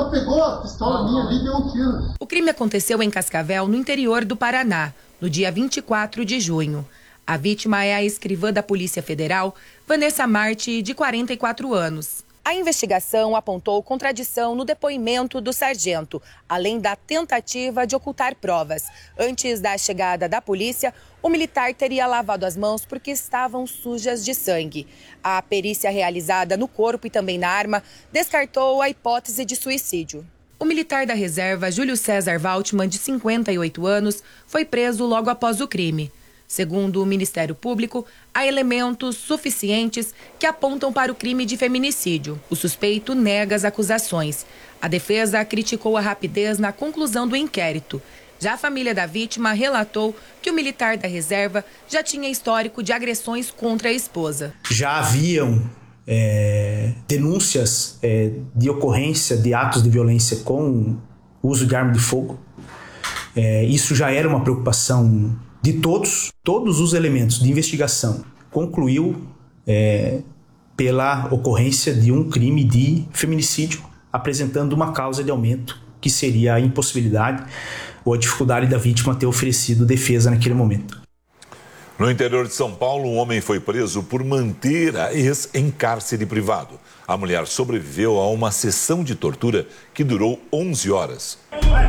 ela pegou a pistola minha ali e deu um tiro. O crime aconteceu em Cascavel, no interior do Paraná, no dia 24 de junho. A vítima é a escrivã da Polícia Federal, Vanessa Marte, de 44 anos. A investigação apontou contradição no depoimento do sargento, além da tentativa de ocultar provas. Antes da chegada da polícia, o militar teria lavado as mãos porque estavam sujas de sangue. A perícia realizada no corpo e também na arma descartou a hipótese de suicídio. O militar da reserva, Júlio César Waltman, de 58 anos, foi preso logo após o crime. Segundo o Ministério Público, há elementos suficientes que apontam para o crime de feminicídio. O suspeito nega as acusações. A defesa criticou a rapidez na conclusão do inquérito. Já a família da vítima relatou que o militar da reserva já tinha histórico de agressões contra a esposa. Já haviam denúncias de ocorrência de atos de violência com uso de arma de fogo. Isso já era uma preocupação de todos os elementos de investigação. Concluiu pela ocorrência de um crime de feminicídio, apresentando uma causa de aumento, que seria a impossibilidade ou a dificuldade da vítima ter oferecido defesa naquele momento. No interior de São Paulo, um homem foi preso por manter a ex em cárcere privado. A mulher sobreviveu a uma sessão de tortura que durou 11 horas.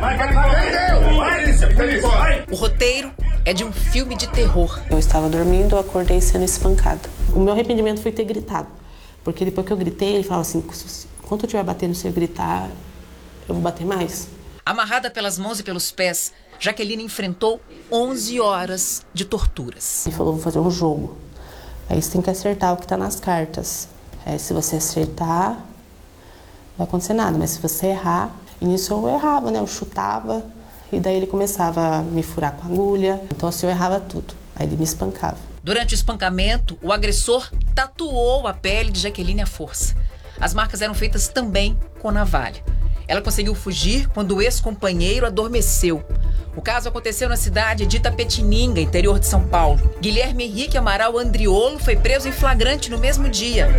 O roteiro é de um filme de terror. Eu estava dormindo, eu acordei sendo espancada. O meu arrependimento foi ter gritado. Porque depois que eu gritei, ele falava assim, enquanto eu estiver batendo, se eu gritar, eu vou bater mais. Amarrada pelas mãos e pelos pés, Jaqueline enfrentou 11 horas de torturas. Ele falou, vou fazer um jogo. Aí você tem que acertar o que está nas cartas. Se você acertar, não vai acontecer nada. Mas se você errar... E nisso eu errava, né? Eu chutava. E daí ele começava a me furar com a agulha. Então assim, eu errava tudo. Aí ele me espancava. Durante o espancamento, o agressor tatuou a pele de Jaqueline à força. As marcas eram feitas também com navalha. Ela conseguiu fugir quando o ex-companheiro adormeceu. O caso aconteceu na cidade de Itapetininga, interior de São Paulo. Guilherme Henrique Amaral Andriolo foi preso em flagrante no mesmo dia.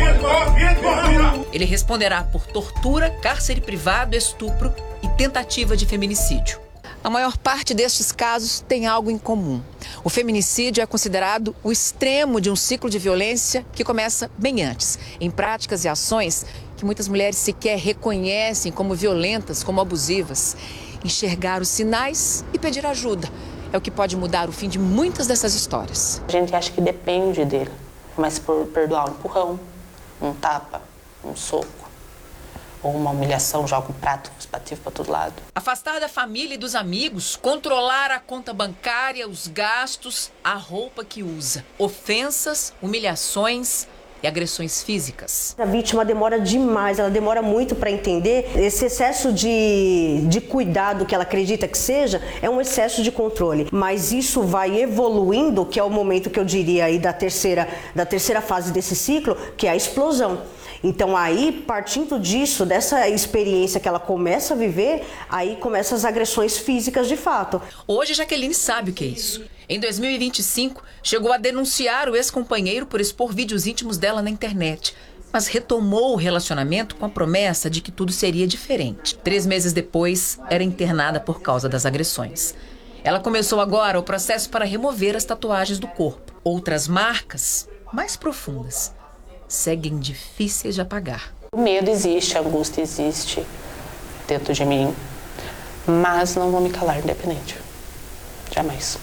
Ele responderá por tortura, cárcere privado, estupro e tentativa de feminicídio. A maior parte destes casos tem algo em comum. O feminicídio é considerado o extremo de um ciclo de violência que começa bem antes, em práticas e ações que muitas mulheres sequer reconhecem como violentas, como abusivas. Enxergar os sinais e pedir ajuda é o que pode mudar o fim de muitas dessas histórias. A gente acha que depende dele, mas por perdoar um empurrão, um tapa, um soco, ou uma humilhação, joga um prato espativo para todo lado. Afastar da família e dos amigos, controlar a conta bancária, os gastos, a roupa que usa. Ofensas, humilhações e agressões físicas. A vítima demora demais, ela demora muito para entender. Esse excesso de cuidado que ela acredita que seja, é um excesso de controle. Mas isso vai evoluindo, que é o momento que eu diria aí da terceira fase desse ciclo, que é a explosão. Então aí, partindo disso, dessa experiência que ela começa a viver, aí começam as agressões físicas de fato. Hoje Jaqueline sabe o que é isso. Em 2025, chegou a denunciar o ex-companheiro por expor vídeos íntimos dela na internet, mas retomou o relacionamento com a promessa de que tudo seria diferente. 3 meses depois, era internada por causa das agressões. Ela começou agora o processo para remover as tatuagens do corpo. Outras marcas, mais profundas, seguem difíceis de apagar. O medo existe, a angústia existe dentro de mim, mas não vou me calar independente. Jamais.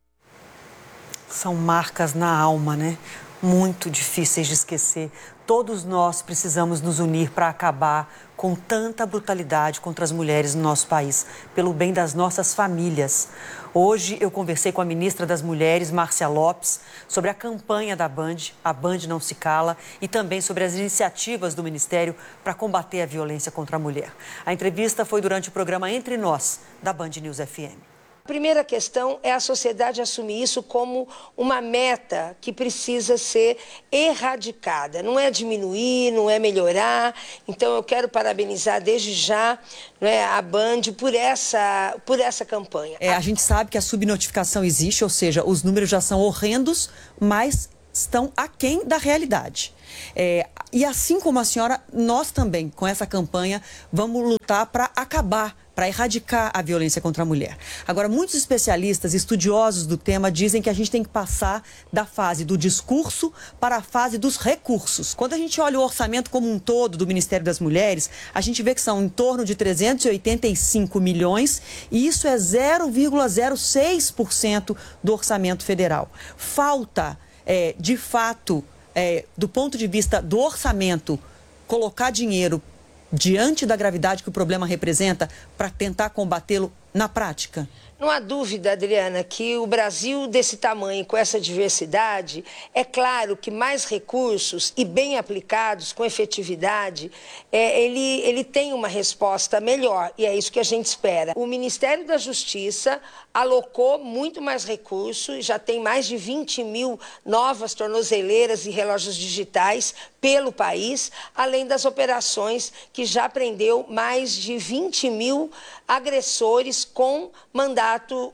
São marcas na alma, né? Muito difíceis de esquecer. Todos nós precisamos nos unir para acabar com tanta brutalidade contra as mulheres no nosso país, pelo bem das nossas famílias. Hoje eu conversei com a ministra das Mulheres, Márcia Lopes, sobre a campanha da Band, a Band Não Se Cala, e também sobre as iniciativas do Ministério para combater a violência contra a mulher. A entrevista foi durante o programa Entre Nós, da Band News FM. A primeira questão é a sociedade assumir isso como uma meta que precisa ser erradicada. Não é diminuir, não é melhorar. Então eu quero parabenizar desde já, né, a Band por essa campanha. A gente sabe que a subnotificação existe, ou seja, os números já são horrendos, mas estão aquém da realidade. E assim como a senhora, nós também, com essa campanha, vamos lutar para acabar, para erradicar a violência contra a mulher. Agora, muitos especialistas, estudiosos do tema, dizem que a gente tem que passar da fase do discurso para a fase dos recursos. Quando a gente olha o orçamento como um todo do Ministério das Mulheres, a gente vê que são em torno de 385 milhões e isso é 0,06% do orçamento federal. Falta, de fato, do ponto de vista do orçamento, colocar dinheiro diante da gravidade que o problema representa para tentar combatê-lo na prática? Não há dúvida, Adriana, que o Brasil desse tamanho, com essa diversidade, é claro que mais recursos e bem aplicados, com efetividade, ele tem uma resposta melhor e é isso que a gente espera. O Ministério da Justiça alocou muito mais recursos, já tem mais de 20 mil novas tornozeleiras e relógios digitais pelo país, além das operações que já prendeu mais de 20 mil agressores com mandato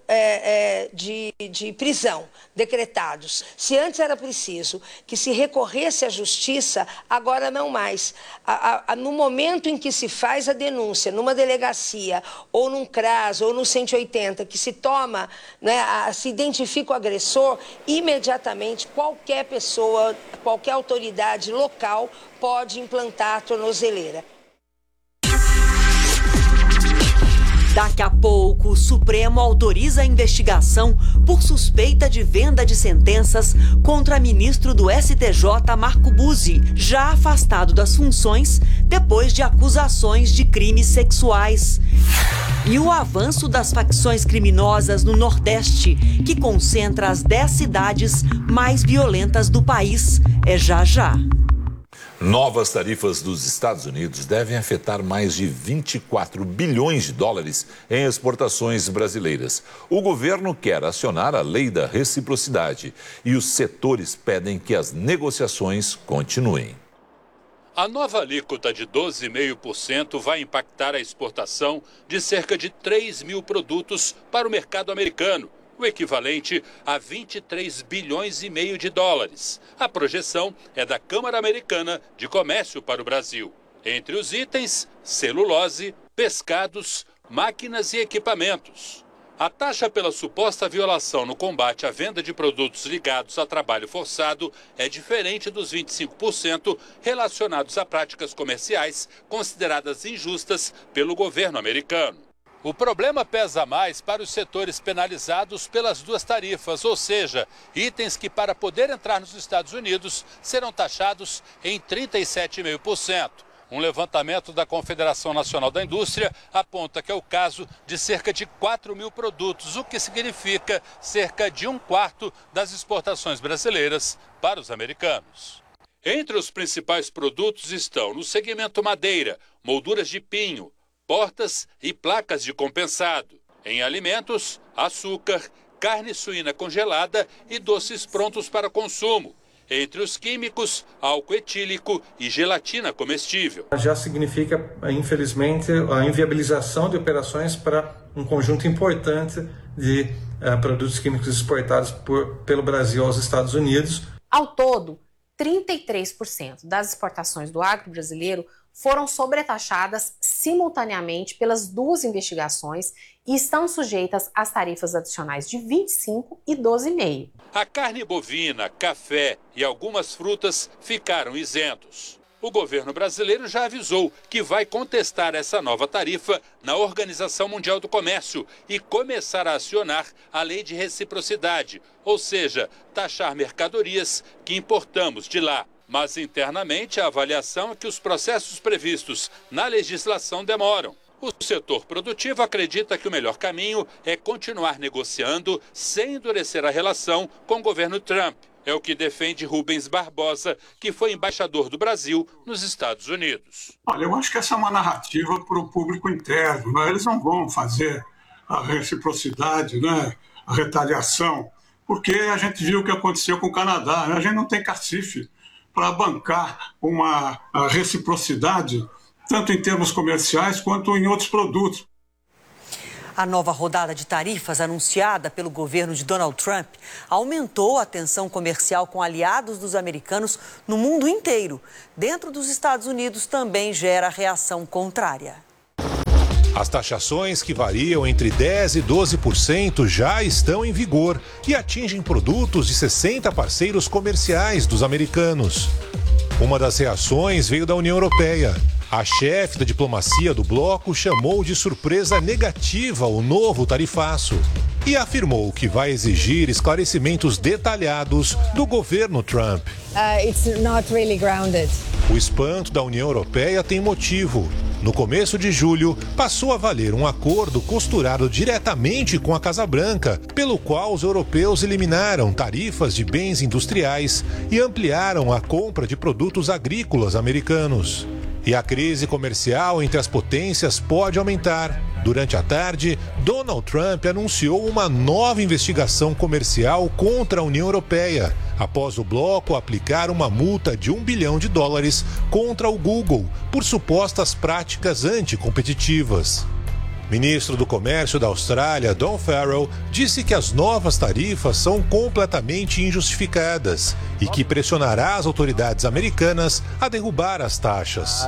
de prisão decretados. Se antes era preciso que se recorresse à justiça, agora não mais. No momento em que se faz a denúncia numa delegacia, ou num CRAS, ou no 180, que se toma, se identifica o agressor, imediatamente qualquer pessoa, qualquer autoridade local pode implantar a tornozeleira. Daqui a pouco, o Supremo autoriza a investigação por suspeita de venda de sentenças contra ministro do STJ, Marco Buzzi, já afastado das funções depois de acusações de crimes sexuais. E o avanço das facções criminosas no Nordeste, que concentra as 10 cidades mais violentas do país, é já já. Novas tarifas dos Estados Unidos devem afetar mais de 24 bilhões de dólares em exportações brasileiras. O governo quer acionar a lei da reciprocidade e os setores pedem que as negociações continuem. A nova alíquota de 12,5% vai impactar a exportação de cerca de 3 mil produtos para o mercado americano, o equivalente a 23 bilhões e meio de dólares. A projeção é da Câmara Americana de Comércio para o Brasil. Entre os itens, celulose, pescados, máquinas e equipamentos. A taxa pela suposta violação no combate à venda de produtos ligados a trabalho forçado é diferente dos 25% relacionados a práticas comerciais consideradas injustas pelo governo americano. O problema pesa mais para os setores penalizados pelas duas tarifas, ou seja, itens que para poder entrar nos Estados Unidos serão taxados em 37,5%. Um levantamento da Confederação Nacional da Indústria aponta que é o caso de cerca de 4 mil produtos, o que significa cerca de 1/4 das exportações brasileiras para os americanos. Entre os principais produtos estão, no segmento madeira, molduras de pinho, portas e placas de compensado. Em alimentos, açúcar, carne suína congelada e doces prontos para consumo. Entre os químicos, álcool etílico e gelatina comestível. Já significa, infelizmente, a inviabilização de operações para um conjunto importante de produtos químicos exportados pelo Brasil aos Estados Unidos. Ao todo, 33% das exportações do agro brasileiro foram sobretaxadas simultaneamente pelas duas investigações e estão sujeitas às tarifas adicionais de 25% e 12,5%. A carne bovina, café e algumas frutas ficaram isentos. O governo brasileiro já avisou que vai contestar essa nova tarifa na Organização Mundial do Comércio e começar a acionar a lei de reciprocidade, ou seja, taxar mercadorias que importamos de lá. Mas internamente a avaliação é que os processos previstos na legislação demoram. O setor produtivo acredita que o melhor caminho é continuar negociando sem endurecer a relação com o governo Trump. É o que defende Rubens Barbosa, que foi embaixador do Brasil nos Estados Unidos. Olha, eu acho que essa é uma narrativa para o público interno, né? Eles não vão fazer a reciprocidade, né? A retaliação, porque a gente viu o que aconteceu com o Canadá, né? A gente não tem cacife para bancar uma reciprocidade, tanto em termos comerciais quanto em outros produtos. A nova rodada de tarifas anunciada pelo governo de Donald Trump aumentou a tensão comercial com aliados dos americanos no mundo inteiro. Dentro dos Estados Unidos também gera reação contrária. As taxações, que variam entre 10% e 12%, já estão em vigor e atingem produtos de 60 parceiros comerciais dos americanos. Uma das reações veio da União Europeia. A chefe da diplomacia do bloco chamou de surpresa negativa o novo tarifaço e afirmou que vai exigir esclarecimentos detalhados do governo Trump. It's not really grounded. O espanto da União Europeia tem motivo. No começo de julho, passou a valer um acordo costurado diretamente com a Casa Branca, pelo qual os europeus eliminaram tarifas de bens industriais e ampliaram a compra de produtos agrícolas americanos. E a crise comercial entre as potências pode aumentar. Durante a tarde, Donald Trump anunciou uma nova investigação comercial contra a União Europeia, após o bloco aplicar uma multa de $1 bilhão contra o Google por supostas práticas anticompetitivas. Ministro do Comércio da Austrália, Don Farrell, disse que as novas tarifas são completamente injustificadas e que pressionará as autoridades americanas a derrubar as taxas.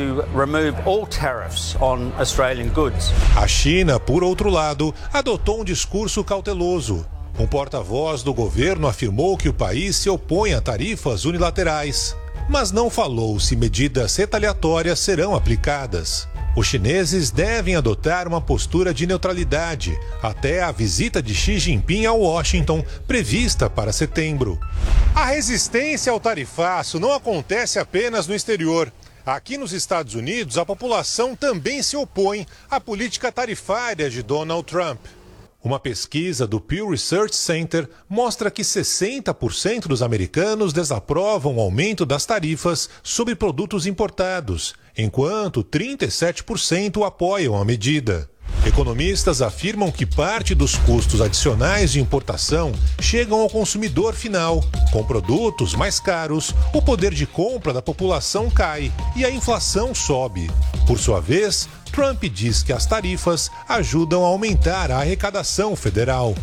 A China, por outro lado, adotou um discurso cauteloso. Um porta-voz do governo afirmou que o país se opõe a tarifas unilaterais, mas não falou se medidas retaliatórias serão aplicadas. Os chineses devem adotar uma postura de neutralidade até a visita de Xi Jinping a Washington, prevista para setembro. A resistência ao tarifaço não acontece apenas no exterior. Aqui nos Estados Unidos, a população também se opõe à política tarifária de Donald Trump. Uma pesquisa do Pew Research Center mostra que 60% dos americanos desaprovam o aumento das tarifas sobre produtos importados, enquanto 37% apoiam a medida. Economistas afirmam que parte dos custos adicionais de importação chegam ao consumidor final. Com produtos mais caros, o poder de compra da população cai e a inflação sobe. Por sua vez, Trump diz que as tarifas ajudam a aumentar a arrecadação federal.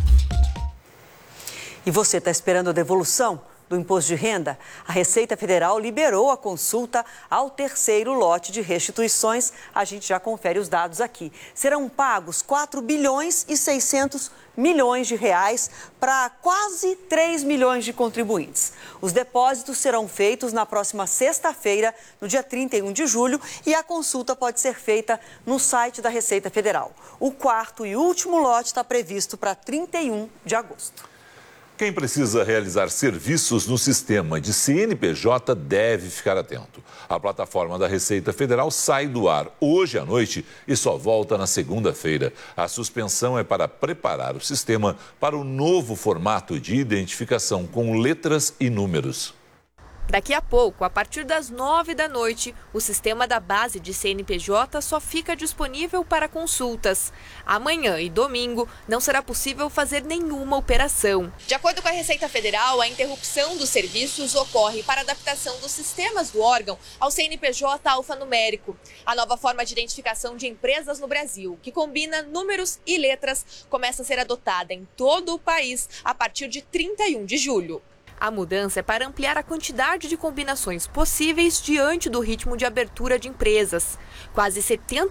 E você está esperando a devolução do imposto de renda? A Receita Federal liberou a consulta ao terceiro lote de restituições. A gente já confere os dados aqui. Serão pagos 4 bilhões e 600 milhões de reais para quase 3 milhões de contribuintes. Os depósitos serão feitos na próxima sexta-feira, no dia 31 de julho, e a consulta pode ser feita no site da Receita Federal. O quarto e último lote está previsto para 31 de agosto. Quem precisa realizar serviços no sistema de CNPJ deve ficar atento. A plataforma da Receita Federal sai do ar hoje à noite e só volta na segunda-feira. A suspensão é para preparar o sistema para o novo formato de identificação com letras e números. Daqui a pouco, a partir das 9 da noite, o sistema da base de CNPJ só fica disponível para consultas. Amanhã e domingo não será possível fazer nenhuma operação. De acordo com a Receita Federal, a interrupção dos serviços ocorre para adaptação dos sistemas do órgão ao CNPJ alfanumérico, a nova forma de identificação de empresas no Brasil, que combina números e letras, começa a ser adotada em todo o país a partir de 31 de julho. A mudança é para ampliar a quantidade de combinações possíveis diante do ritmo de abertura de empresas. Quase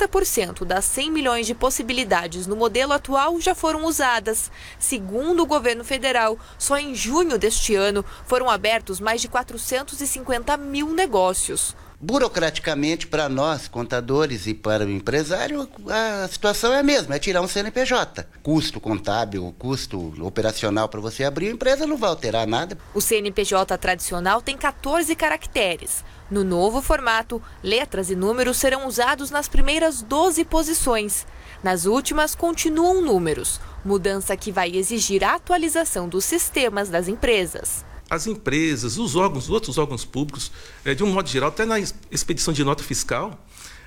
70% das 100 milhões de possibilidades no modelo atual já foram usadas. Segundo o governo federal, só em junho deste ano foram abertos mais de 450 mil negócios. Burocraticamente, para nós, contadores, e para o empresário, a situação é a mesma, é tirar um CNPJ. Custo contábil, custo operacional para você abrir a empresa não vai alterar nada. O CNPJ tradicional tem 14 caracteres. No novo formato, letras e números serão usados nas primeiras 12 posições. Nas últimas, continuam números, mudança que vai exigir a atualização dos sistemas das empresas. As empresas, os outros órgãos públicos, de um modo geral, até na expedição de nota fiscal,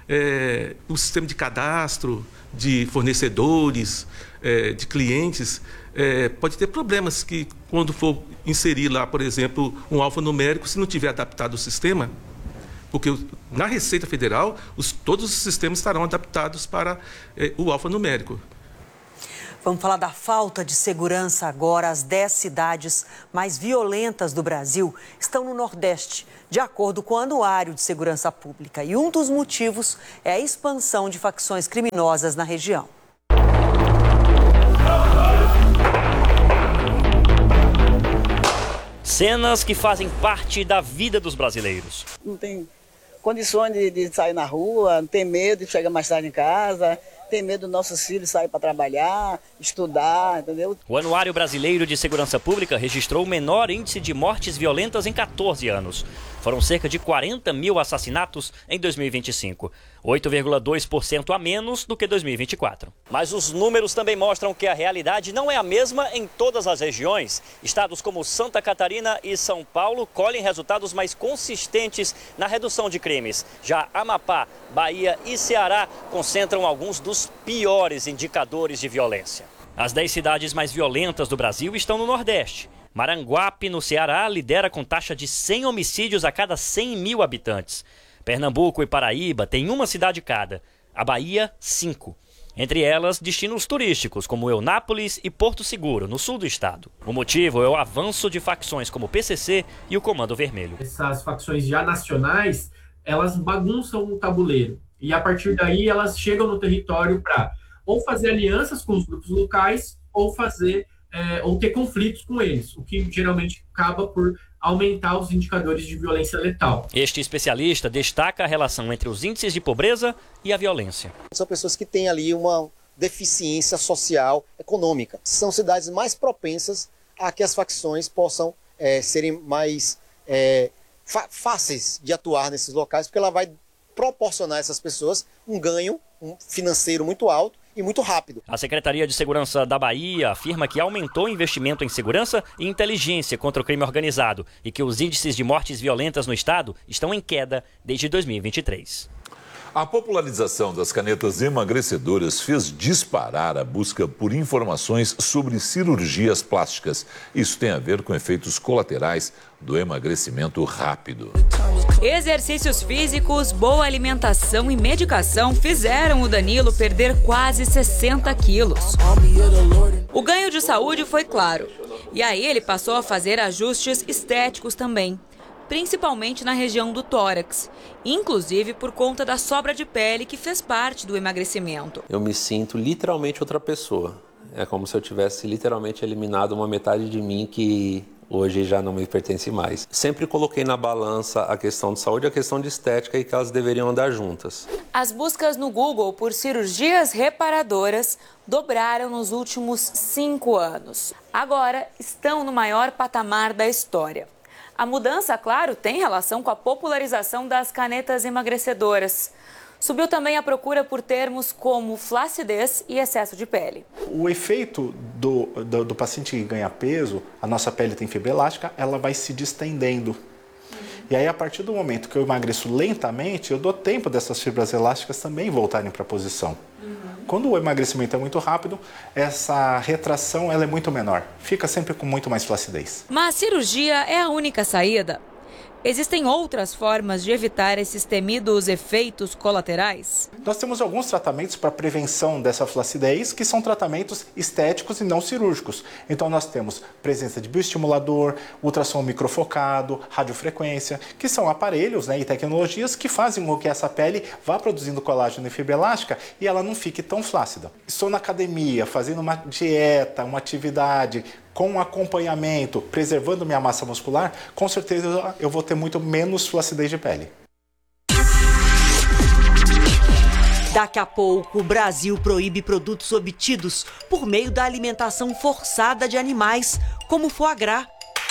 o sistema de cadastro de fornecedores, de clientes, pode ter problemas que, quando for inserir lá, por exemplo, um alfanumérico, se não tiver adaptado o sistema, porque na Receita Federal, todos os sistemas estarão adaptados para o alfanumérico. Vamos falar da falta de segurança agora. As 10 cidades mais violentas do Brasil estão no Nordeste, de acordo com o Anuário de Segurança Pública. E um dos motivos é a expansão de facções criminosas na região. Cenas que fazem parte da vida dos brasileiros. Não tem condições de sair na rua, não tem medo de chegar mais tarde em casa, tem medo dos nossos filhos saírem para trabalhar, estudar, entendeu? O Anuário Brasileiro de Segurança Pública registrou o menor índice de mortes violentas em 14 anos. Foram cerca de 40 mil assassinatos em 2025, 8,2% a menos do que 2024. Mas os números também mostram que a realidade não é a mesma em todas as regiões. Estados como Santa Catarina e São Paulo colhem resultados mais consistentes na redução de crimes. Já Amapá, Bahia e Ceará concentram alguns dos piores indicadores de violência. As 10 cidades mais violentas do Brasil estão no Nordeste. Maranguape, no Ceará, lidera com taxa de 100 homicídios a cada 100 mil habitantes. Pernambuco e Paraíba têm uma cidade cada. A Bahia, 5. Entre elas, destinos turísticos, como Eunápolis e Porto Seguro, no sul do estado. O motivo é o avanço de facções como o PCC e o Comando Vermelho. Essas facções já nacionais, elas bagunçam o tabuleiro. E a partir daí, elas chegam no território para ou fazer alianças com os grupos locais ou ter conflitos com eles, o que geralmente acaba por aumentar os indicadores de violência letal. Este especialista destaca a relação entre os índices de pobreza e a violência. São pessoas que têm ali uma deficiência social, econômica. São cidades mais propensas a que as facções possam serem mais fáceis de atuar nesses locais, porque ela vai proporcionar a essas pessoas um ganho financeiro muito alto e muito rápido. A Secretaria de Segurança da Bahia afirma que aumentou o investimento em segurança e inteligência contra o crime organizado e que os índices de mortes violentas no estado estão em queda desde 2023. A popularização das canetas emagrecedoras fez disparar a busca por informações sobre cirurgias plásticas. Isso tem a ver com efeitos colaterais do emagrecimento rápido. Exercícios físicos, boa alimentação e medicação fizeram o Danilo perder quase 60 quilos. O ganho de saúde foi claro. E aí ele passou a fazer ajustes estéticos também, principalmente na região do tórax, inclusive por conta da sobra de pele que fez parte do emagrecimento. Eu me sinto literalmente outra pessoa. É como se eu tivesse literalmente eliminado uma metade de mim que hoje já não me pertence mais. Sempre coloquei na balança a questão de saúde e a questão de estética e que elas deveriam andar juntas. As buscas no Google por cirurgias reparadoras dobraram nos últimos 5 anos. Agora estão no maior patamar da história. A mudança, claro, tem relação com a popularização das canetas emagrecedoras. Subiu também a procura por termos como flacidez e excesso de pele. O efeito do paciente que ganha peso, a nossa pele tem fibra elástica, ela vai se distendendo. E aí, a partir do momento que eu emagreço lentamente, eu dou tempo dessas fibras elásticas também voltarem para a posição. Quando o emagrecimento é muito rápido, essa retração ela é muito menor. Fica sempre com muito mais flacidez. Mas a cirurgia é a única saída? Existem outras formas de evitar esses temidos efeitos colaterais? Nós temos alguns tratamentos para prevenção dessa flacidez, que são tratamentos estéticos e não cirúrgicos. Então nós temos presença de bioestimulador, ultrassom microfocado, radiofrequência, que são aparelhos e tecnologias que fazem com que essa pele vá produzindo colágeno e fibra elástica e ela não fique tão flácida. Estou na academia, fazendo uma dieta, uma atividade, com acompanhamento, preservando minha massa muscular, com certeza eu vou ter muito menos flacidez de pele. Daqui a pouco, o Brasil proíbe produtos obtidos por meio da alimentação forçada de animais, como foie gras.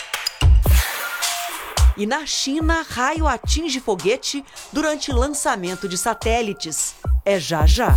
E na China, raio atinge foguete durante lançamento de satélites. É já já.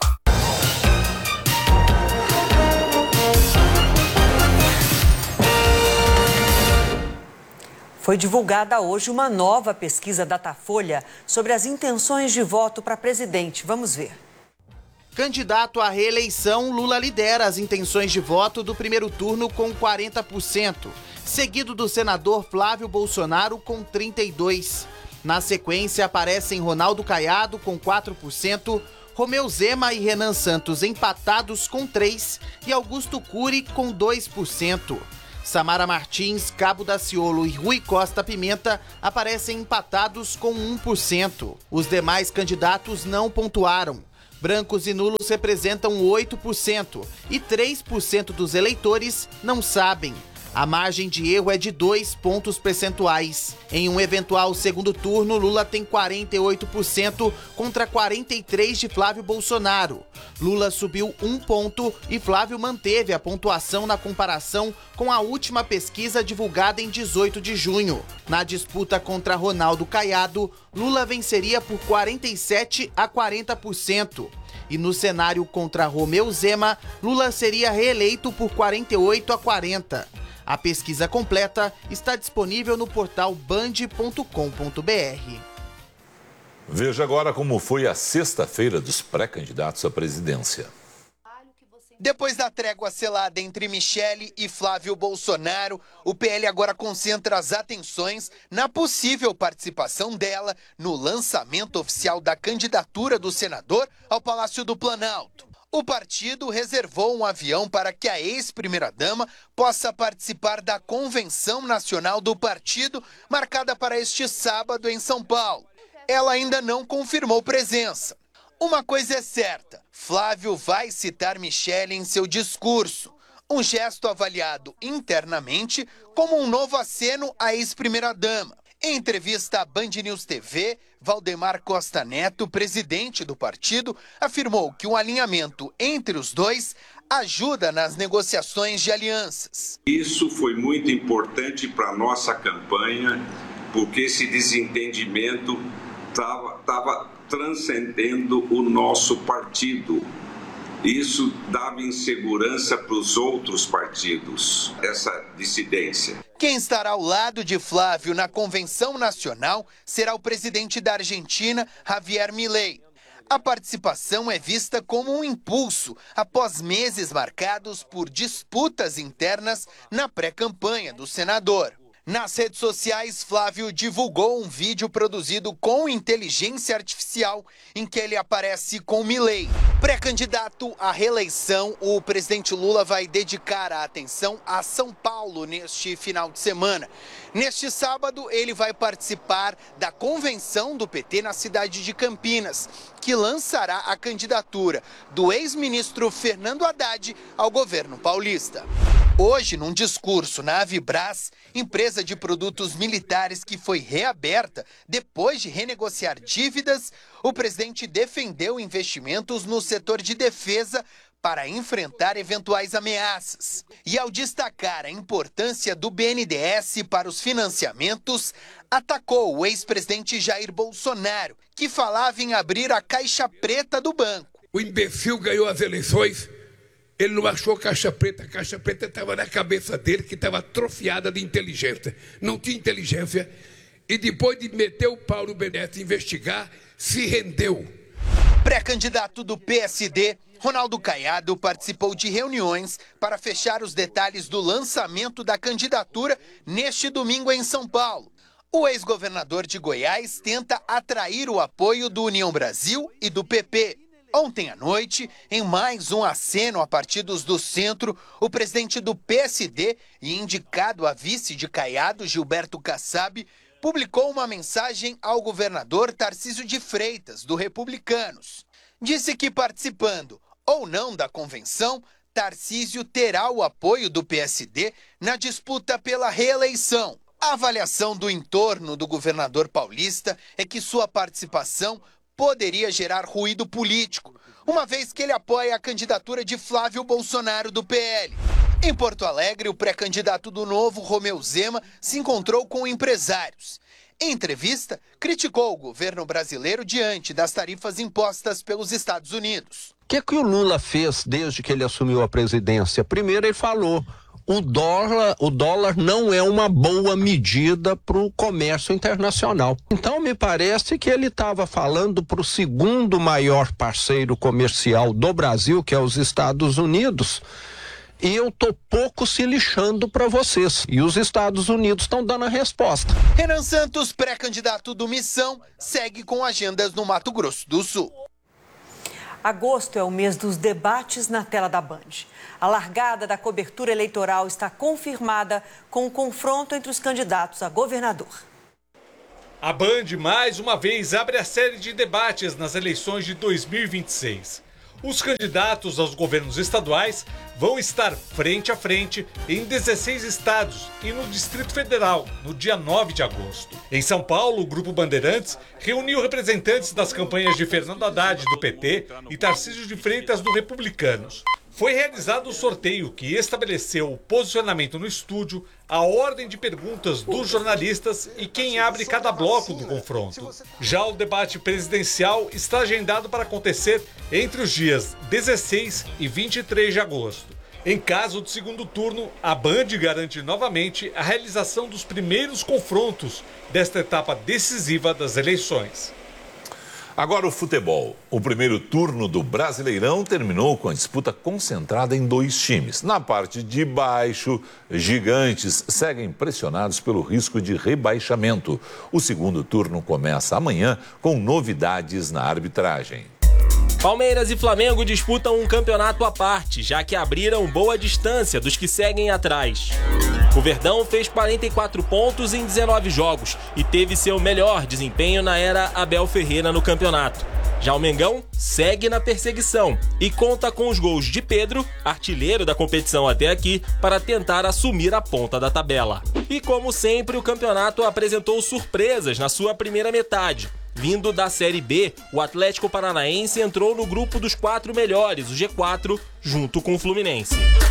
Foi divulgada hoje uma nova pesquisa Datafolha sobre as intenções de voto para presidente. Vamos ver. Candidato à reeleição, Lula lidera as intenções de voto do primeiro turno com 40%, seguido do senador Flávio Bolsonaro com 32%. Na sequência, aparecem Ronaldo Caiado com 4%, Romeu Zema e Renan Santos empatados com 3% e Augusto Cury com 2%. Samara Martins, Cabo Daciolo e Rui Costa Pimenta aparecem empatados com 1%. Os demais candidatos não pontuaram. Brancos e nulos representam 8% e 3% dos eleitores não sabem. A margem de erro é de 2 pontos percentuais. Em um eventual segundo turno, Lula tem 48% contra 43% de Flávio Bolsonaro. Lula subiu 1 ponto e Flávio manteve a pontuação na comparação com a última pesquisa divulgada em 18 de junho. Na disputa contra Ronaldo Caiado, Lula venceria por 47% a 40%. E no cenário contra Romeu Zema, Lula seria reeleito por 48% a 40%. A pesquisa completa está disponível no portal band.com.br. Veja agora como foi a sexta-feira dos pré-candidatos à presidência. Depois da trégua selada entre Michele e Flávio Bolsonaro, o PL agora concentra as atenções na possível participação dela no lançamento oficial da candidatura do senador ao Palácio do Planalto. O partido reservou um avião para que a ex-primeira-dama possa participar da convenção nacional do partido, marcada para este sábado em São Paulo. Ela ainda não confirmou presença. Uma coisa é certa, Flávio vai citar Michele em seu discurso, um gesto avaliado internamente como um novo aceno à ex-primeira-dama. Em entrevista à Band News TV, Valdemar Costa Neto, presidente do partido, afirmou que um alinhamento entre os dois ajuda nas negociações de alianças. Isso foi muito importante para a nossa campanha, porque esse desentendimento estava transcendendo o nosso partido. Isso dava insegurança para os outros partidos, essa dissidência. Quem estará ao lado de Flávio na convenção nacional será o presidente da Argentina, Javier Milei. A participação é vista como um impulso após meses marcados por disputas internas na pré-campanha do senador. Nas redes sociais, Flávio divulgou um vídeo produzido com inteligência artificial em que ele aparece com Milei. Pré-candidato à reeleição, o presidente Lula vai dedicar a atenção a São Paulo neste final de semana. Neste sábado, ele vai participar da convenção do PT na cidade de Campinas, que lançará a candidatura do ex-ministro Fernando Haddad ao governo paulista. Hoje, num discurso na Avibras, empresa de produtos militares que foi reaberta depois de renegociar dívidas, o presidente defendeu investimentos no setor de defesa para enfrentar eventuais ameaças. E ao destacar a importância do BNDES para os financiamentos, atacou o ex-presidente Jair Bolsonaro, que falava em abrir a caixa preta do banco. O imbecil ganhou as eleições. Ele não achou caixa preta. A caixa preta estava na cabeça dele, que estava atrofiada de inteligência. Não tinha inteligência. E depois de meter o pau no BNDES e investigar, se rendeu. Pré-candidato do PSD, Ronaldo Caiado participou de reuniões para fechar os detalhes do lançamento da candidatura neste domingo em São Paulo. O ex-governador de Goiás tenta atrair o apoio do União Brasil e do PP. Ontem à noite, em mais um aceno a partidos do centro, o presidente do PSD e indicado a vice de Caiado, Gilberto Kassab, publicou uma mensagem ao governador Tarcísio de Freitas, do Republicanos. Disse que participando ou não da convenção, Tarcísio terá o apoio do PSD na disputa pela reeleição. A avaliação do entorno do governador paulista é que sua participação poderia gerar ruído político, uma vez que ele apoia a candidatura de Flávio Bolsonaro do PL. Em Porto Alegre, o pré-candidato do Novo, Romeu Zema, se encontrou com empresários. Em entrevista, criticou o governo brasileiro diante das tarifas impostas pelos Estados Unidos. O que o Lula fez desde que ele assumiu a presidência? Primeiro, ele falou: o dólar não é uma boa medida para o comércio internacional. Então, me parece que ele estava falando para o segundo maior parceiro comercial do Brasil, que é os Estados Unidos, e eu tô pouco se lixando para vocês. E os Estados Unidos estão dando a resposta. Renan Santos, pré-candidato do Missão, segue com agendas no Mato Grosso do Sul. Agosto é o mês dos debates na tela da Band. A largada da cobertura eleitoral está confirmada com o confronto entre os candidatos a governador. A Band, mais uma vez, abre a série de debates nas eleições de 2026. Os candidatos aos governos estaduais vão estar frente a frente em 16 estados e no Distrito Federal, no dia 9 de agosto. Em São Paulo, o Grupo Bandeirantes reuniu representantes das campanhas de Fernando Haddad, do PT, e Tarcísio de Freitas, do Republicanos. Foi realizado o sorteio que estabeleceu o posicionamento no estúdio, a ordem de perguntas dos jornalistas e quem abre cada bloco do confronto. Já o debate presidencial está agendado para acontecer entre os dias 16 e 23 de agosto. Em caso de segundo turno, a Band garante novamente a realização dos primeiros confrontos desta etapa decisiva das eleições. Agora o futebol. O primeiro turno do Brasileirão terminou com a disputa concentrada em 2 times. Na parte de baixo, gigantes seguem pressionados pelo risco de rebaixamento. O segundo turno começa amanhã com novidades na arbitragem. Palmeiras e Flamengo disputam um campeonato à parte, já que abriram boa distância dos que seguem atrás. O Verdão fez 44 pontos em 19 jogos e teve seu melhor desempenho na era Abel Ferreira no campeonato. Já o Mengão segue na perseguição e conta com os gols de Pedro, artilheiro da competição até aqui, para tentar assumir a ponta da tabela. E como sempre, o campeonato apresentou surpresas na sua primeira metade. Vindo da Série B, o Atlético Paranaense entrou no grupo dos 4 melhores, o G4, junto com o Fluminense.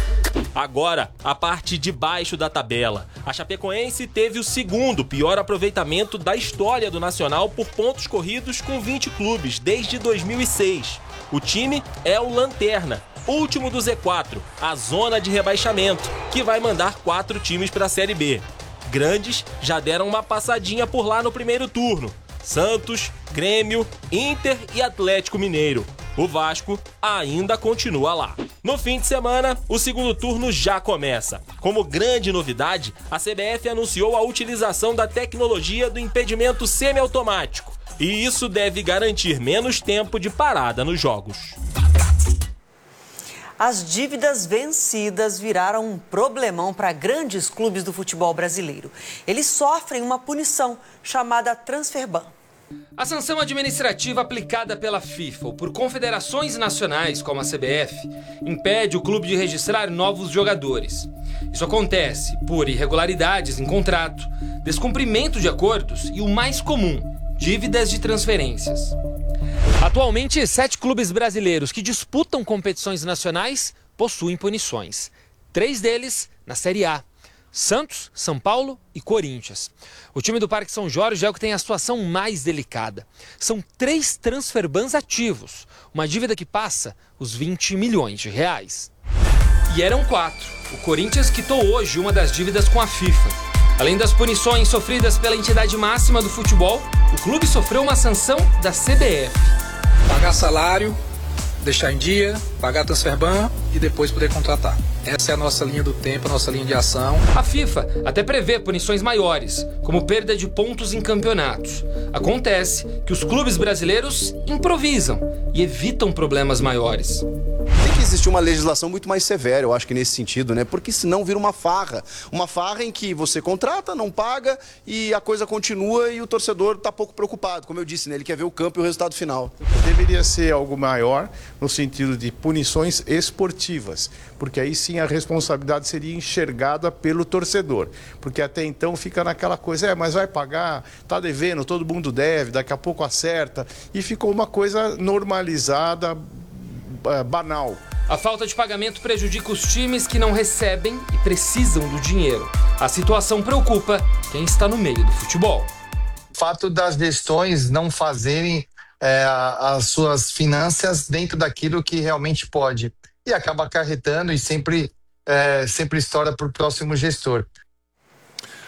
Agora, a parte de baixo da tabela. A Chapecoense teve o segundo pior aproveitamento da história do Nacional por pontos corridos com 20 clubes desde 2006. O time é o Lanterna, último do Z4, a zona de rebaixamento, que vai mandar 4 times para a Série B. Grandes já deram uma passadinha por lá no primeiro turno. Santos, Grêmio, Inter e Atlético Mineiro. O Vasco ainda continua lá. No fim de semana, o segundo turno já começa. Como grande novidade, a CBF anunciou a utilização da tecnologia do impedimento semiautomático. E isso deve garantir menos tempo de parada nos jogos. As dívidas vencidas viraram um problemão para grandes clubes do futebol brasileiro. Eles sofrem uma punição chamada transferban. A sanção administrativa aplicada pela FIFA ou por confederações nacionais, como a CBF, impede o clube de registrar novos jogadores. Isso acontece por irregularidades em contrato, descumprimento de acordos e o mais comum, dívidas de transferências. Atualmente, 7 clubes brasileiros que disputam competições nacionais possuem punições. 3 deles na Série A: Santos, São Paulo e Corinthians. O time do Parque São Jorge é o que tem a situação mais delicada. São 3 transferbans ativos, uma dívida que passa os 20 milhões de reais. E eram 4. O Corinthians quitou hoje uma das dívidas com a FIFA. Além das punições sofridas pela entidade máxima do futebol, o clube sofreu uma sanção da CBF. Pagar salário, deixar em dia, pagar transferban e depois poder contratar. Essa é a nossa linha do tempo, a nossa linha de ação. A FIFA até prevê punições maiores, como perda de pontos em campeonatos. Acontece que os clubes brasileiros improvisam e evitam problemas maiores. Tem que existir uma legislação muito mais severa, eu acho que nesse sentido, né? Porque senão vira uma farra. Uma farra em que você contrata, não paga e a coisa continua e o torcedor está pouco preocupado. Como eu disse, né? Ele quer ver o campo e o resultado final. Deveria ser algo maior no sentido de punições esportivas, porque aí sim a responsabilidade seria enxergada pelo torcedor. Porque até então fica naquela coisa, mas vai pagar, tá devendo, todo mundo deve, daqui a pouco acerta. E ficou uma coisa normalizada, banal. A falta de pagamento prejudica os times que não recebem e precisam do dinheiro. A situação preocupa quem está no meio do futebol. O fato das gestões não fazerem as suas finanças dentro daquilo que realmente pode. E acaba acarretando e sempre estoura para o próximo gestor.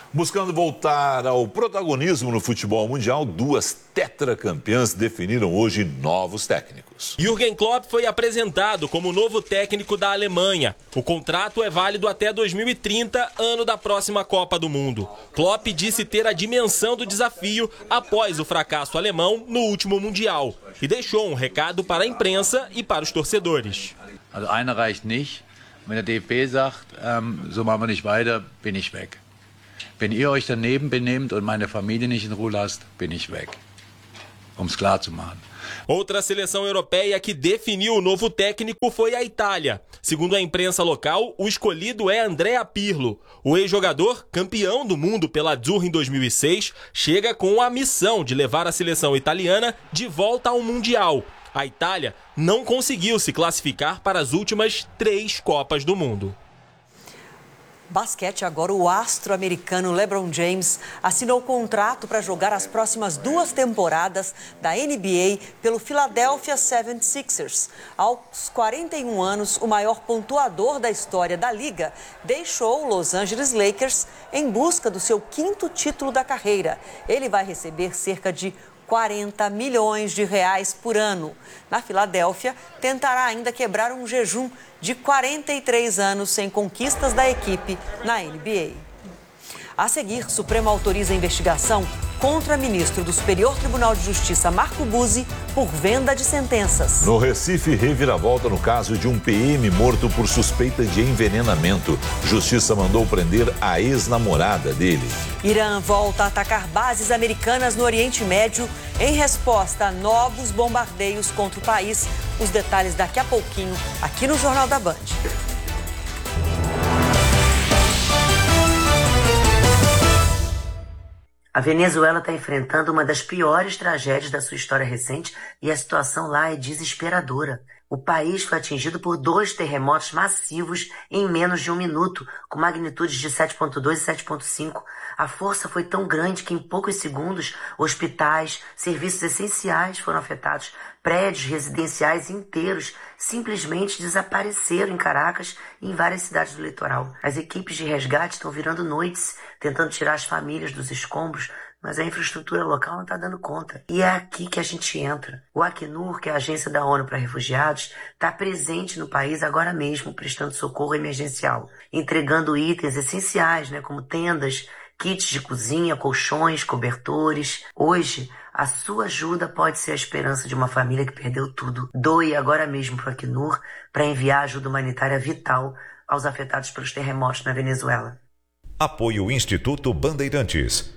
Buscando voltar ao protagonismo no futebol mundial, duas tetracampeãs definiram hoje novos técnicos. Jürgen Klopp foi apresentado como novo técnico da Alemanha. O contrato é válido até 2030, ano da próxima Copa do Mundo. Klopp disse ter a dimensão do desafio após o fracasso alemão no último Mundial e deixou um recado para a imprensa e para os torcedores. Also einer reicht nicht. Wenn der DFB sagt, so machen wir nicht weiter, bin ich weg. Wenn ihr euch daneben benehmt und meine Familie nicht in Ruhe lasst, bin ich weg. Es klar zu machen. Outra seleção europeia que definiu o novo técnico foi a Itália. Segundo a imprensa local, o escolhido é Andrea Pirlo. O ex-jogador, campeão do mundo pela Azzurra em 2006, chega com a missão de levar a seleção italiana de volta ao Mundial. A Itália não conseguiu se classificar para as últimas 3 Copas do Mundo. Basquete agora, o astro americano LeBron James assinou contrato para jogar as próximas 2 temporadas da NBA pelo Philadelphia 76ers. Aos 41 anos, o maior pontuador da história da liga deixou o Los Angeles Lakers em busca do seu 5º título da carreira. Ele vai receber cerca de 40 milhões de reais por ano. Na Filadélfia, tentará ainda quebrar um jejum de 43 anos sem conquistas da equipe na NBA. A seguir, Supremo autoriza a investigação contra ministro do Superior Tribunal de Justiça, Marco Buzzi, por venda de sentenças. No Recife, reviravolta no caso de um PM morto por suspeita de envenenamento. Justiça mandou prender a ex-namorada dele. Irã volta a atacar bases americanas no Oriente Médio em resposta a novos bombardeios contra o país. Os detalhes daqui a pouquinho, aqui no Jornal da Band. A Venezuela está enfrentando uma das piores tragédias da sua história recente e a situação lá é desesperadora. O país foi atingido por 2 terremotos massivos em menos de 1 minuto, com magnitudes de 7,2 e 7,5. A força foi tão grande que em poucos segundos, hospitais, serviços essenciais foram afetados. Prédios residenciais inteiros simplesmente desapareceram em Caracas e em várias cidades do litoral. As equipes de resgate estão virando noites, tentando tirar as famílias dos escombros, mas a infraestrutura local não está dando conta. E é aqui que a gente entra. O Acnur, que é a agência da ONU para refugiados, está presente no país agora mesmo, prestando socorro emergencial, entregando itens essenciais, como tendas, kits de cozinha, colchões, cobertores. Hoje, a sua ajuda pode ser a esperança de uma família que perdeu tudo. Doe agora mesmo para o Acnur para enviar ajuda humanitária vital aos afetados pelos terremotos na Venezuela. Apoio Instituto Bandeirantes.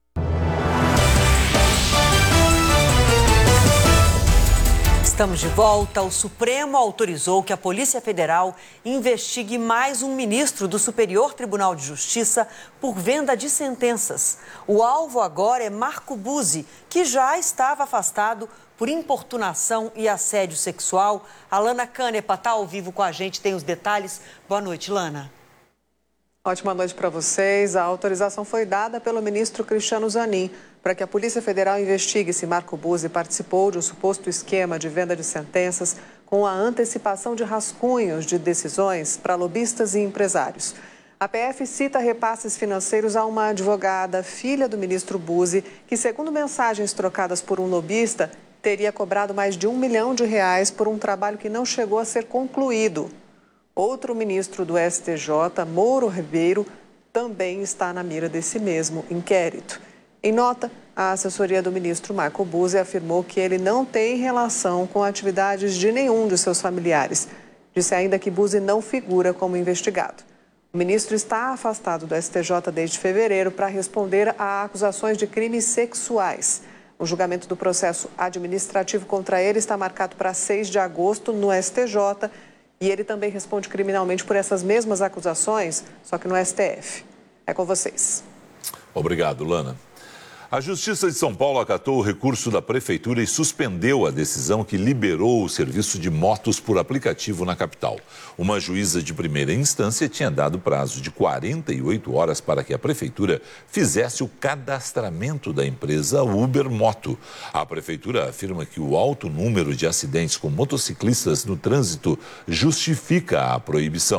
Estamos de volta. O Supremo autorizou que a Polícia Federal investigue mais um ministro do Superior Tribunal de Justiça por venda de sentenças. O alvo agora é Marco Buzzi, que já estava afastado por importunação e assédio sexual. A Lana Canepa está ao vivo com a gente, tem os detalhes. Boa noite, Lana. Ótima noite para vocês. A autorização foi dada pelo ministro Cristiano Zanin para que a Polícia Federal investigue se Marco Buzzi participou de um suposto esquema de venda de sentenças com a antecipação de rascunhos de decisões para lobistas e empresários. A PF cita repasses financeiros a uma advogada, filha do ministro Buzzi, que, segundo mensagens trocadas por um lobista, teria cobrado mais de R$1 milhão por um trabalho que não chegou a ser concluído. Outro ministro do STJ, Mouro Ribeiro, também está na mira desse mesmo inquérito. Em nota, a assessoria do ministro Marco Buzzi afirmou que ele não tem relação com atividades de nenhum de seus familiares. Disse ainda que Buzzi não figura como investigado. O ministro está afastado do STJ desde fevereiro para responder a acusações de crimes sexuais. O julgamento do processo administrativo contra ele está marcado para 6 de agosto no STJ e ele também responde criminalmente por essas mesmas acusações, só que no STF. É com vocês. Obrigado, Lana. A Justiça de São Paulo acatou o recurso da Prefeitura e suspendeu a decisão que liberou o serviço de motos por aplicativo na capital. Uma juíza de primeira instância tinha dado prazo de 48 horas para que a Prefeitura fizesse o cadastramento da empresa Uber Moto. A Prefeitura afirma que o alto número de acidentes com motociclistas no trânsito justifica a proibição.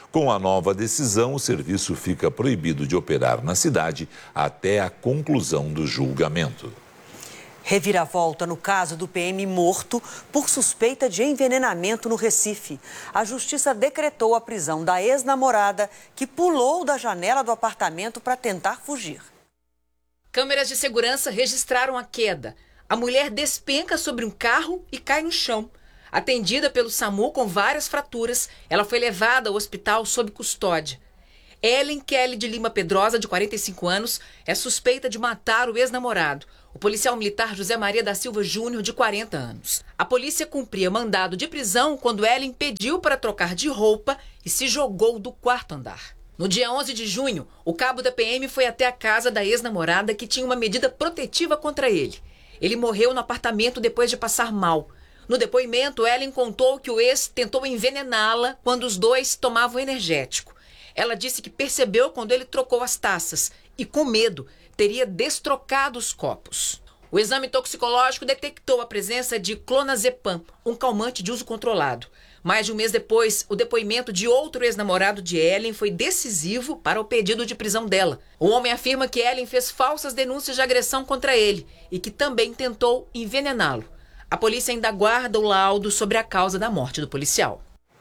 Com a nova decisão, o serviço fica proibido de operar na cidade até a conclusão do julgamento. Reviravolta no caso do PM morto por suspeita de envenenamento no Recife. A justiça decretou a prisão da ex-namorada que pulou da janela do apartamento para tentar fugir. Câmeras de segurança registraram a queda. A mulher despenca sobre um carro e cai no chão. Atendida pelo SAMU com várias fraturas, ela foi levada ao hospital sob custódia. Ellen Kelly de Lima Pedrosa, de 45 anos, é suspeita de matar o ex-namorado, o policial militar José Maria da Silva Júnior, de 40 anos. A polícia cumpria mandado de prisão quando Ellen pediu para trocar de roupa e se jogou do quarto andar. No dia 11 de junho, o cabo da PM foi até a casa da ex-namorada que tinha uma medida protetiva contra ele. Ele morreu no apartamento depois de passar mal. No depoimento, Ellen contou que o ex tentou envenená-la quando os dois tomavam energético. Ela disse que percebeu quando ele trocou as taças e, com medo, teria destrocado os copos. O exame toxicológico detectou a presença de clonazepam, um calmante de uso controlado. Mais de um mês depois, o depoimento de outro ex-namorado de Ellen foi decisivo para o pedido de prisão dela. O homem afirma que Ellen fez falsas denúncias de agressão contra ele e que também tentou envenená-lo. A polícia ainda aguarda o laudo sobre a causa da morte do policial.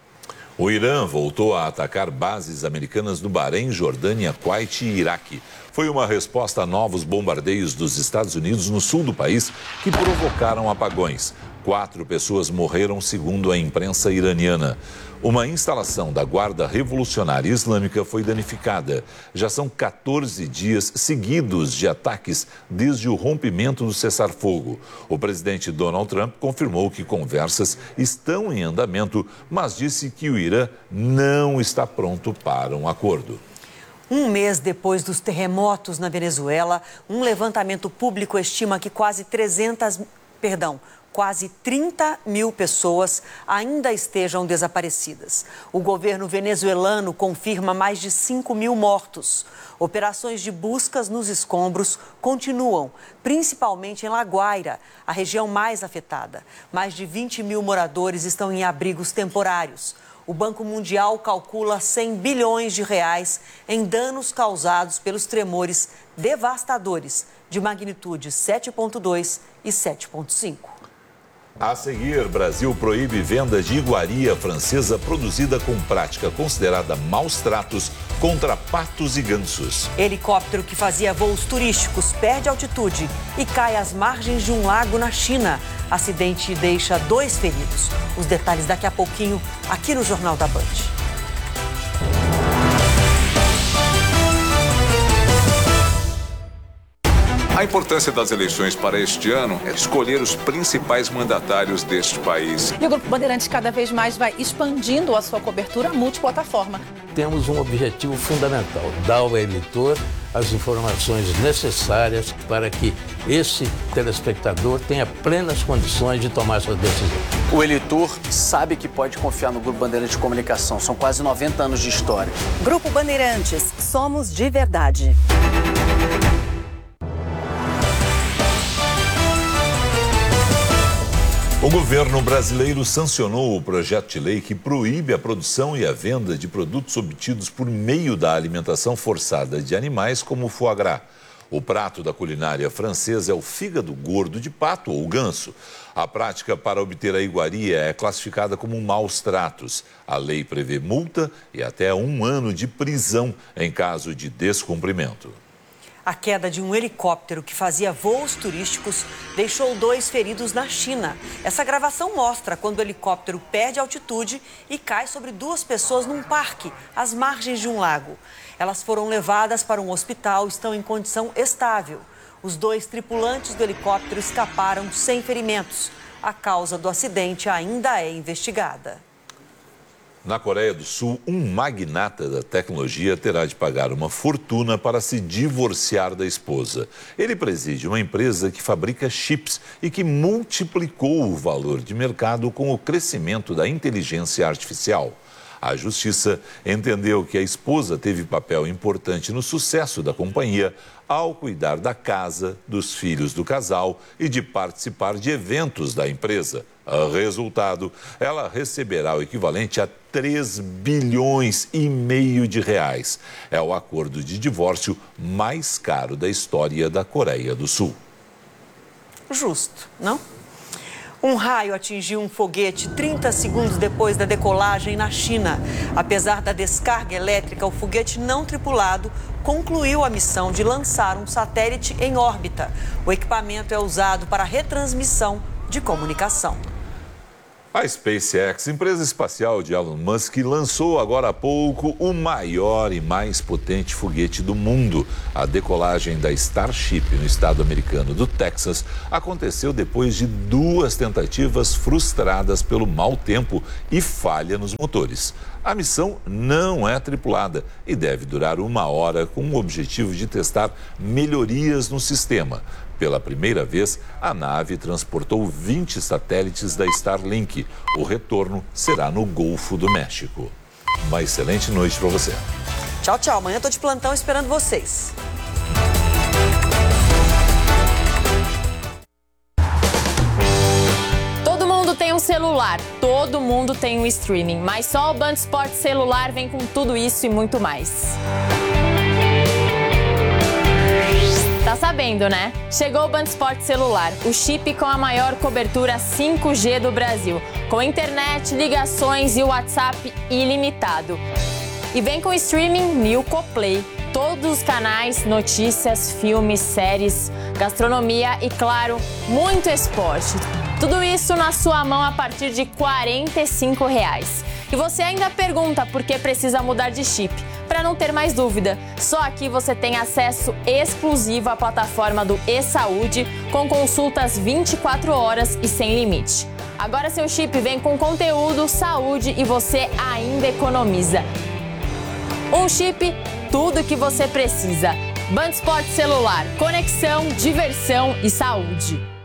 O Irã voltou a atacar bases americanas no Bahrein, Jordânia, Kuwait e Iraque. Foi uma resposta a novos bombardeios dos Estados Unidos no sul do país que provocaram apagões. 4 pessoas morreram, segundo a imprensa iraniana. Uma instalação da Guarda Revolucionária Islâmica foi danificada. Já são 14 dias seguidos de ataques desde o rompimento do cessar-fogo. O presidente Donald Trump confirmou que conversas estão em andamento, mas disse que o Irã não está pronto para um acordo. Um mês depois dos terremotos na Venezuela, um levantamento público estima que quase 30 mil pessoas ainda estejam desaparecidas. O governo venezuelano confirma mais de 5 mil mortos. Operações de buscas nos escombros continuam, principalmente em La Guaira, a região mais afetada. Mais de 20 mil moradores estão em abrigos temporários. O Banco Mundial calcula 100 bilhões de reais em danos causados pelos tremores devastadores de magnitude 7,2 e 7,5. A seguir, Brasil proíbe venda de iguaria francesa produzida com prática considerada maus tratos contra patos e gansos. Helicóptero que fazia voos turísticos perde altitude e cai às margens de um lago na China. Acidente deixa 2 feridos. Os detalhes daqui a pouquinho aqui no Jornal da Band. A importância das eleições para este ano é escolher os principais mandatários deste país. E o Grupo Bandeirantes cada vez mais vai expandindo a sua cobertura multiplataforma. Temos um objetivo fundamental, dar ao eleitor as informações necessárias para que esse telespectador tenha plenas condições de tomar sua decisão. O eleitor sabe que pode confiar no Grupo Bandeirantes de Comunicação. São quase 90 anos de história. Grupo Bandeirantes, somos de verdade. O governo brasileiro sancionou o projeto de lei que proíbe a produção e a venda de produtos obtidos por meio da alimentação forçada de animais, como o foie gras. O prato da culinária francesa é o fígado gordo de pato ou ganso. A prática para obter a iguaria é classificada como maus tratos. A lei prevê multa e até 1 ano de prisão em caso de descumprimento. A queda de um helicóptero que fazia voos turísticos deixou 2 feridos na China. Essa gravação mostra quando o helicóptero perde altitude e cai sobre 2 pessoas num parque, às margens de um lago. Elas foram levadas para um hospital e estão em condição estável. Os 2 tripulantes do helicóptero escaparam sem ferimentos. A causa do acidente ainda é investigada. Na Coreia do Sul, um magnata da tecnologia terá de pagar uma fortuna para se divorciar da esposa. Ele preside uma empresa que fabrica chips e que multiplicou o valor de mercado com o crescimento da inteligência artificial. A justiça entendeu que a esposa teve papel importante no sucesso da companhia ao cuidar da casa, dos filhos do casal e de participar de eventos da empresa. Resultado, ela receberá o equivalente a 3 bilhões e meio de reais. É o acordo de divórcio mais caro da história da Coreia do Sul. Justo, não? Um raio atingiu um foguete 30 segundos depois da decolagem na China. Apesar da descarga elétrica, o foguete não tripulado concluiu a missão de lançar um satélite em órbita. O equipamento é usado para retransmissão de comunicação. A SpaceX, empresa espacial de Elon Musk, lançou agora há pouco o maior e mais potente foguete do mundo. A decolagem da Starship no estado americano do Texas aconteceu depois de 2 tentativas frustradas pelo mau tempo e falha nos motores. A missão não é tripulada e deve durar 1 hora com o objetivo de testar melhorias no sistema. Pela primeira vez, a nave transportou 20 satélites da Starlink. O retorno será no Golfo do México. Uma excelente noite para você. Tchau, tchau. Amanhã eu tô de plantão esperando vocês. Todo mundo tem um celular, todo mundo tem um streaming, mas só o Band Esportes Celular vem com tudo isso e muito mais. Tá sabendo, né? Chegou o Band Esportes Celular, o chip com a maior cobertura 5G do Brasil, com internet, ligações e WhatsApp ilimitado. E vem com streaming Milko Play, todos os canais, notícias, filmes, séries, gastronomia e, claro, muito esporte. Tudo isso na sua mão a partir de R$ 45. E você ainda pergunta por que precisa mudar de chip. Para não ter mais dúvida, só aqui você tem acesso exclusivo à plataforma do eSaúde, com consultas 24 horas e sem limite. Agora seu chip vem com conteúdo, saúde e você ainda economiza. Um chip, tudo que você precisa. Band Esportes Celular, conexão, diversão e saúde.